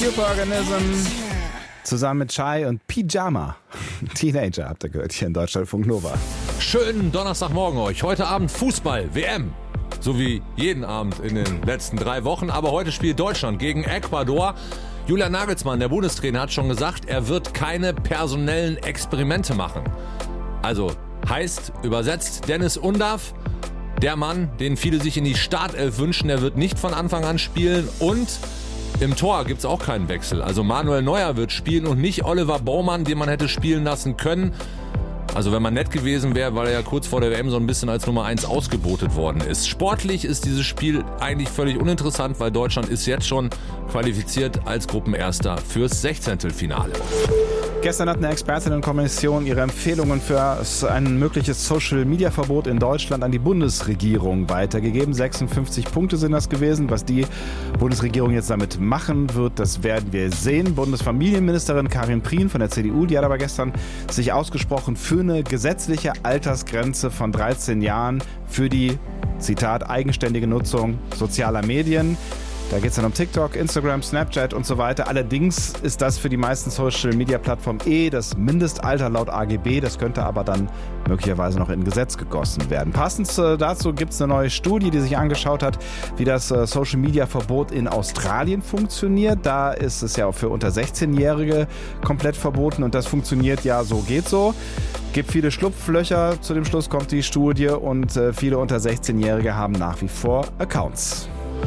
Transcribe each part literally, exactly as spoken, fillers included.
Superorganism zusammen mit Chai und Pyjama. Teenager habt ihr gehört hier in Deutschlandfunk Nova. Schönen Donnerstagmorgen euch. Heute Abend Fußball, W M. So wie jeden Abend in den letzten drei Wochen. Aber heute spielt Deutschland gegen Ecuador. Julian Nagelsmann, der Bundestrainer, hat schon gesagt, er wird keine personellen Experimente machen. Also heißt, übersetzt, Dennis Undav, der Mann, den viele sich in die Startelf wünschen, der wird nicht von Anfang an spielen. Und im Tor gibt es auch keinen Wechsel. Also Manuel Neuer wird spielen und nicht Oliver Baumann, den man hätte spielen lassen können. Also wenn man nett gewesen wäre, weil er ja kurz vor der W M so ein bisschen als Nummer eins ausgebotet worden ist. Sportlich ist dieses Spiel eigentlich völlig uninteressant, weil Deutschland ist jetzt schon qualifiziert als Gruppenerster fürs Sechzehntelfinale. Gestern hat eine Expertinnenkommission ihre Empfehlungen für ein mögliches Social-Media-Verbot in Deutschland an die Bundesregierung weitergegeben. sechsundfünfzig Punkte sind das gewesen. Was die Bundesregierung jetzt damit machen wird, das werden wir sehen. Bundesfamilienministerin Karin Prien von der C D U, die hat aber gestern sich ausgesprochen für eine gesetzliche Altersgrenze von dreizehn Jahren für die, Zitat, eigenständige Nutzung sozialer Medien. Da geht es dann um TikTok, Instagram, Snapchat und so weiter. Allerdings ist das für die meisten Social-Media-Plattformen eh das Mindestalter laut A G B. Das könnte aber dann möglicherweise noch in Gesetz gegossen werden. Passend dazu gibt es eine neue Studie, die sich angeschaut hat, wie das Social-Media-Verbot in Australien funktioniert. Da ist es ja auch für unter sechzehnjährige komplett verboten und das funktioniert ja so, geht so. Gibt viele Schlupflöcher, zu dem Schluss kommt die Studie und viele unter sechzehnjährige haben nach wie vor Accounts.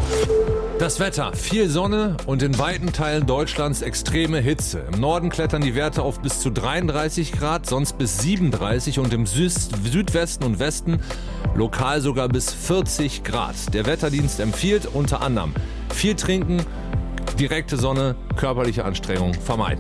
Das Wetter, viel Sonne und in weiten Teilen Deutschlands extreme Hitze. Im Norden klettern die Werte auf bis zu dreiunddreißig Grad, sonst bis siebenunddreißig und im Süd- Südwesten und Westen lokal sogar bis vierzig Grad. Der Wetterdienst empfiehlt unter anderem viel trinken, direkte Sonne, körperliche Anstrengung vermeiden.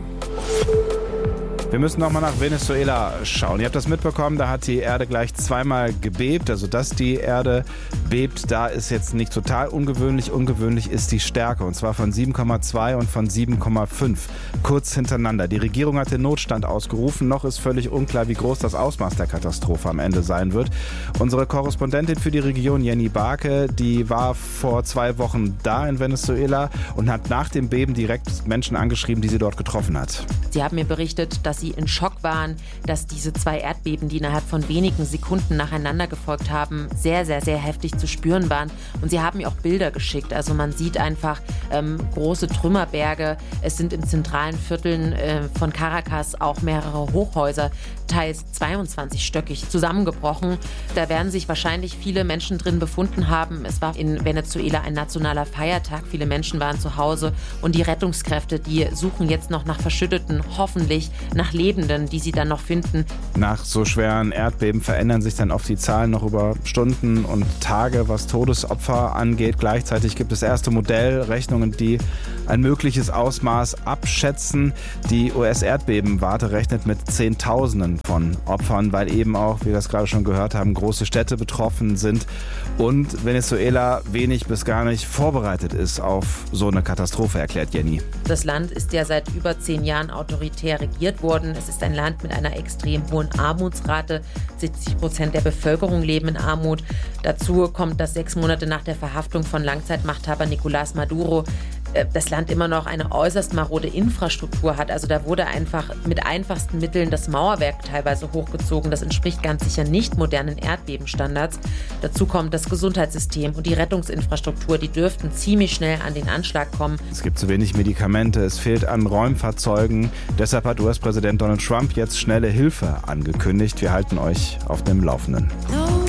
Wir müssen nochmal nach Venezuela schauen. Ihr habt das mitbekommen, da hat die Erde gleich zweimal gebebt. Also dass die Erde bebt, da ist jetzt nicht total ungewöhnlich. Ungewöhnlich ist die Stärke und zwar von sieben Komma zwei und von sieben Komma fünf. Kurz hintereinander. Die Regierung hat den Notstand ausgerufen. Noch ist völlig unklar, wie groß das Ausmaß der Katastrophe am Ende sein wird. Unsere Korrespondentin für die Region, Jenny Barke, die war vor zwei Wochen da in Venezuela und hat nach dem Beben direkt Menschen angeschrieben, die sie dort getroffen hat. Sie haben mir berichtet, dass sie in Schock waren, dass diese zwei Erdbeben, die innerhalb von wenigen Sekunden nacheinander gefolgt haben, sehr, sehr, sehr heftig zu spüren waren. Und sie haben mir auch Bilder geschickt. Also man sieht einfach ähm, große Trümmerberge. Es sind in zentralen Vierteln äh, von Caracas auch mehrere Hochhäuser, teils zweiundzwanzigstöckig, zusammengebrochen. Da werden sich wahrscheinlich viele Menschen drin befunden haben. Es war in Venezuela ein nationaler Feiertag. Viele Menschen waren zu Hause. Und die Rettungskräfte, die suchen jetzt noch nach Verschütteten, hoffentlich nach Lebenden, die sie dann noch finden. Nach so schweren Erdbeben verändern sich dann oft die Zahlen noch über Stunden und Tage, was Todesopfer angeht. Gleichzeitig gibt es erste Modellrechnungen, die ein mögliches Ausmaß abschätzen. Die U S-Erdbebenwarte rechnet mit Zehntausenden von Opfern, weil eben auch, wie wir das gerade schon gehört haben, große Städte betroffen sind und Venezuela wenig bis gar nicht vorbereitet ist auf so eine Katastrophe, erklärt Jenny. Das Land ist ja seit über zehn Jahren autoritär regiert worden. Es ist ein Land mit einer extrem hohen Armutsrate. siebzig Prozent der Bevölkerung leben in Armut. Dazu kommt, dass sechs Monate nach der Verhaftung von Langzeitmachthaber Nicolás Maduro das Land immer noch eine äußerst marode Infrastruktur hat. Also da wurde einfach mit einfachsten Mitteln das Mauerwerk teilweise hochgezogen. Das entspricht ganz sicher nicht modernen Erdbebenstandards. Dazu kommt das Gesundheitssystem und die Rettungsinfrastruktur. Die dürften ziemlich schnell an den Anschlag kommen. Es gibt zu wenig Medikamente, es fehlt an Räumfahrzeugen. Deshalb hat U S-Präsident Donald Trump jetzt schnelle Hilfe angekündigt. Wir halten euch auf dem Laufenden.